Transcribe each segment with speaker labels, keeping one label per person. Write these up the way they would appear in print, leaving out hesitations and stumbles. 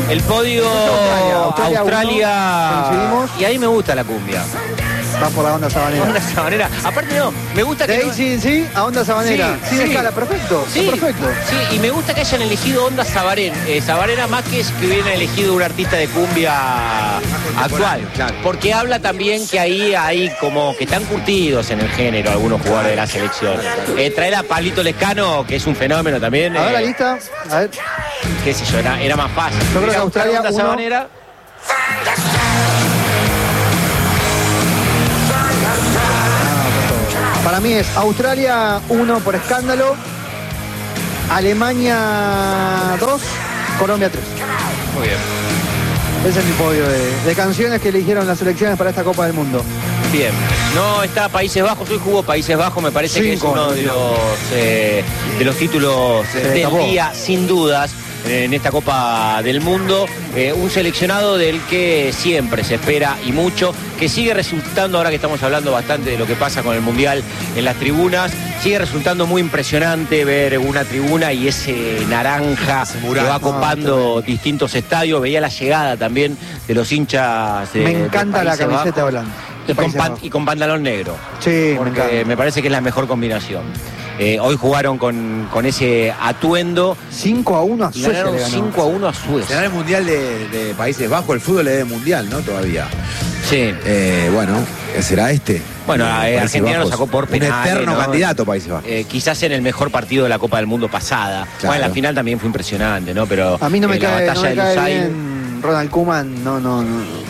Speaker 1: El podio Australia.
Speaker 2: Coincidimos.
Speaker 1: Y ahí me gusta la cumbia.
Speaker 2: Va por la onda sabanera.
Speaker 1: Onda sabanera. Aparte no, me gusta que...
Speaker 2: De ACDC a onda sabanera.
Speaker 1: Sí,
Speaker 2: Sin
Speaker 1: sí.
Speaker 2: escala, perfecto.
Speaker 1: Sí,
Speaker 2: Perfecto.
Speaker 1: sí, y me gusta que hayan elegido onda sabanera más que hubieran elegido un artista de cumbia actual.
Speaker 3: Claro.
Speaker 1: Porque habla también que ahí hay como que están curtidos en el género algunos jugadores de la selección. Traer a Pablito Lescano, que es un fenómeno también.
Speaker 2: A ver la lista. A ver.
Speaker 1: Qué sé yo, era más fácil.
Speaker 2: Yo creo que Australia
Speaker 1: onda
Speaker 2: uno.
Speaker 1: sabanera.
Speaker 2: Para mí es Australia 1 por escándalo, Alemania 2, Colombia 3.
Speaker 1: Muy bien.
Speaker 2: Ese es mi podio de canciones que eligieron las selecciones para esta Copa del Mundo.
Speaker 1: Bien, no está Países Bajos, hoy jugó Países Bajos, me parece que es uno de los títulos del
Speaker 2: tapó.
Speaker 1: día, sin dudas, en esta Copa del Mundo. Un seleccionado del que siempre se espera y mucho, que sigue resultando, ahora que estamos hablando bastante de lo que pasa con el Mundial en las tribunas, sigue resultando muy impresionante ver una tribuna y ese naranja que va copando distintos estadios. Veía la llegada también de los hinchas
Speaker 2: Me encanta la camiseta blanca.
Speaker 1: y con pantalón negro.
Speaker 2: Sí, me
Speaker 1: Porque
Speaker 2: encanta.
Speaker 1: me parece que es la mejor combinación. Hoy jugaron con ese atuendo
Speaker 2: 5-1 a
Speaker 1: y
Speaker 2: Suecia
Speaker 1: ganaron
Speaker 2: le ganó.
Speaker 1: 5-1 a
Speaker 3: Será
Speaker 1: Suecia.
Speaker 3: el Mundial de Países Bajos, el fútbol le debe Mundial, ¿no? Todavía.
Speaker 1: Sí.
Speaker 3: Bueno, ¿será este?
Speaker 1: Bueno,
Speaker 3: Países
Speaker 1: Argentina lo
Speaker 3: Bajos.
Speaker 1: sacó por penales,
Speaker 3: Un eterno
Speaker 1: ¿no?
Speaker 3: candidato Países Bajos.
Speaker 1: Quizás en el mejor partido de la Copa del Mundo pasada.
Speaker 3: Claro.
Speaker 1: Bueno, la final también fue impresionante, ¿no? Pero
Speaker 2: A mí no me
Speaker 1: la
Speaker 2: cae,
Speaker 1: batalla
Speaker 2: no me
Speaker 1: de
Speaker 2: cae
Speaker 1: Lusail.
Speaker 2: bien Ronald Koeman, no.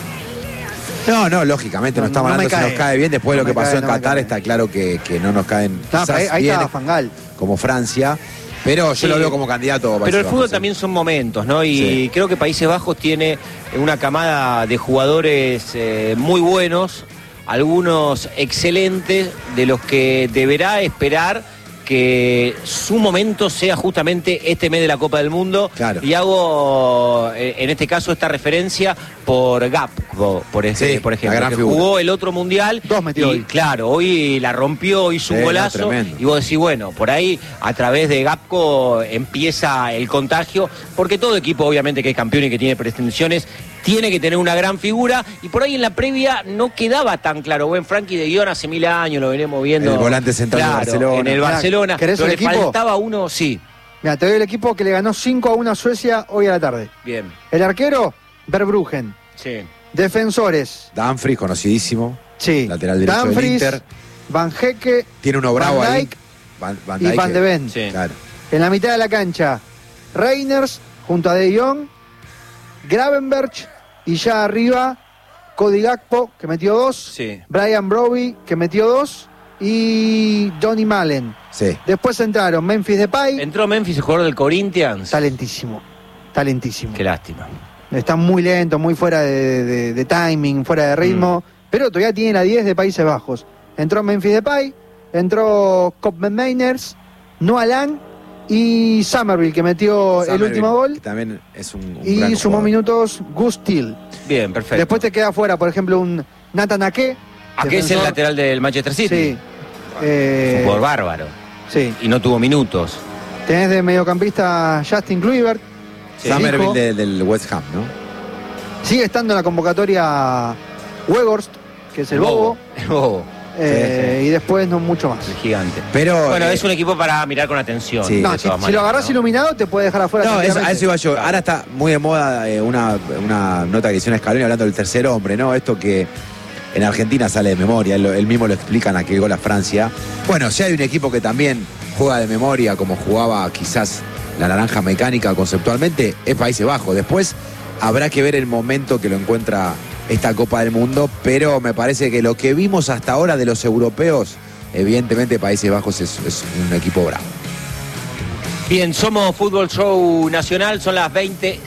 Speaker 3: No, lógicamente, no
Speaker 2: No,
Speaker 3: estamos
Speaker 2: no me
Speaker 3: hablando si
Speaker 2: cae.
Speaker 3: nos cae bien. Después de
Speaker 2: No
Speaker 3: lo que
Speaker 2: me
Speaker 3: pasó
Speaker 2: cae,
Speaker 3: en
Speaker 2: no me
Speaker 3: Qatar,
Speaker 2: cae.
Speaker 3: está claro que no nos caen
Speaker 2: No,
Speaker 3: quizás
Speaker 2: ahí
Speaker 3: bien
Speaker 2: estaba Fangal.
Speaker 3: como Francia. Pero yo
Speaker 1: Sí.
Speaker 3: lo veo como candidato. a Países
Speaker 1: Pero el fútbol
Speaker 3: Bajos,
Speaker 1: también son momentos, ¿no? Y
Speaker 3: Sí.
Speaker 1: creo que Países Bajos tiene una camada de jugadores muy buenos, algunos excelentes, de los que deberá esperar que su momento sea justamente este mes de la Copa del Mundo.
Speaker 3: Claro.
Speaker 1: Y hago, en este caso, esta referencia por Gakpo, por
Speaker 3: Sí,
Speaker 1: ejemplo,
Speaker 3: la gran
Speaker 1: que
Speaker 3: figura.
Speaker 1: jugó el otro Mundial.
Speaker 2: Dos metió
Speaker 1: y,
Speaker 2: hoy.
Speaker 1: claro, hoy la rompió, hizo un
Speaker 3: Sí, no,
Speaker 1: golazo.
Speaker 3: tremendo.
Speaker 1: Y vos decís, bueno, por ahí, a través de Gakpo, empieza el contagio, porque todo equipo, obviamente, que es campeón y que tiene pretensiones, tiene que tener una gran figura, y por ahí en la previa no quedaba tan claro. Bueno, Frankie de Guión hace 1000 años, lo venimos viendo.
Speaker 3: El volante central de Barcelona.
Speaker 1: En el
Speaker 2: Mirá,
Speaker 1: Barcelona,
Speaker 2: ¿querés
Speaker 1: pero
Speaker 2: un
Speaker 1: le
Speaker 2: equipo?
Speaker 1: faltaba uno, sí.
Speaker 2: Mira, te doy el equipo que le ganó 5-1 a Suecia hoy a la tarde.
Speaker 1: Bien,
Speaker 2: El arquero, Verbruggen.
Speaker 1: sí.
Speaker 2: Defensores,
Speaker 3: Dumfries, conocidísimo.
Speaker 2: sí.
Speaker 3: Lateral derecho del
Speaker 2: Dumfries,
Speaker 3: Inter.
Speaker 2: Van Hecke
Speaker 3: Tiene uno bravo
Speaker 2: Van
Speaker 3: ahí.
Speaker 2: Dijk
Speaker 3: Van
Speaker 2: y
Speaker 3: Dijk,
Speaker 2: Van de Ven.
Speaker 1: Sí.
Speaker 3: Claro.
Speaker 2: En la mitad de la cancha, Reiners junto a De Jong, Gravenberch y ya arriba, Cody Gakpo, que metió 2,
Speaker 1: Sí.
Speaker 2: Brian Brobby, que metió 2, y Johnny Malen.
Speaker 3: Sí.
Speaker 2: Después entraron Memphis Depay,
Speaker 1: Entró Memphis, el jugador del Corinthians.
Speaker 2: talentísimo, talentísimo.
Speaker 1: Qué lástima.
Speaker 2: Está muy lento, muy fuera de timing, fuera de ritmo, pero todavía tiene la 10 de Países Bajos. Entró Memphis Depay, entró Koopman Mainers, Noah Lang y Somerville, que metió el
Speaker 3: Somerville,
Speaker 2: último gol,
Speaker 3: que también es un
Speaker 2: y
Speaker 3: gran
Speaker 2: sumó
Speaker 3: jugador.
Speaker 2: minutos Gus Till.
Speaker 1: Bien, perfecto.
Speaker 2: Después te queda fuera, por ejemplo, un Nathan Ake.
Speaker 1: ¿A qué es el lateral del Manchester City?
Speaker 2: Sí.
Speaker 1: Un jugador bárbaro.
Speaker 2: Sí.
Speaker 1: Y no tuvo minutos.
Speaker 2: Tenés de mediocampista Justin Kluivert.
Speaker 1: Sí.
Speaker 3: Somerville del West Ham, ¿no?
Speaker 2: Sigue estando en la convocatoria Weghorst, que es el bobo.
Speaker 1: El bobo.
Speaker 2: Y después no mucho más.
Speaker 1: El gigante.
Speaker 3: Pero.
Speaker 1: Bueno, es un equipo para mirar con atención.
Speaker 3: Sí.
Speaker 2: No,
Speaker 1: de
Speaker 2: si
Speaker 1: todas
Speaker 2: lo
Speaker 1: maneras,
Speaker 2: agarrás
Speaker 1: ¿no?
Speaker 2: iluminado te puede dejar afuera.
Speaker 3: No, a
Speaker 2: tranquilamente.
Speaker 3: eso iba yo.
Speaker 1: Claro.
Speaker 3: Ahora está muy de moda una nota que hicieron a Scaloni hablando del tercer hombre, ¿no? Esto que en Argentina sale de memoria, él mismo lo explica en aquel gol a Francia. Bueno, si hay un equipo que también juega de memoria, como jugaba quizás la naranja mecánica conceptualmente, es Países Bajos. Después habrá que ver el momento que lo encuentra esta Copa del Mundo, pero me parece que lo que vimos hasta ahora de los europeos, evidentemente Países Bajos es un equipo bravo.
Speaker 1: Bien, somos Fútbol Show Nacional, son las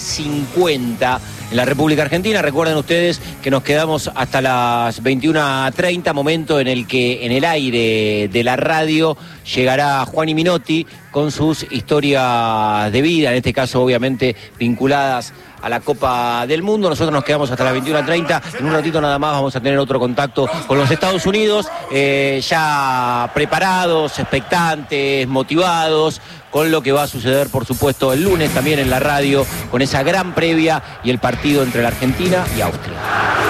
Speaker 1: 20:50 en la República Argentina. Recuerden ustedes que nos quedamos hasta las 21:30, momento en el que en el aire de la radio llegará Juan y Minotti con sus historias de vida, en este caso obviamente vinculadas a la Copa del Mundo. Nosotros nos quedamos hasta las 21:30. En un ratito nada más vamos a tener otro contacto con los Estados Unidos, ya preparados, expectantes, motivados, con lo que va a suceder, por supuesto, el lunes también en la radio, con esa gran previa y el partido entre la Argentina y Austria.